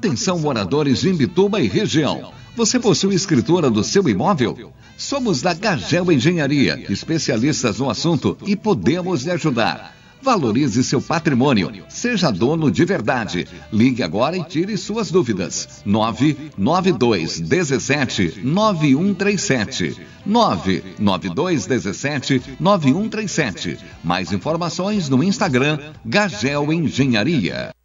Atenção, moradores de Imbituba e região. Você possui escritura do seu imóvel? Somos da Gagel Engenharia, especialistas no assunto e podemos lhe ajudar. Valorize seu patrimônio. Seja dono de verdade. Ligue agora e tire suas dúvidas. 99217-9137. 99217-9137. Mais informações no Instagram, Gagel Engenharia.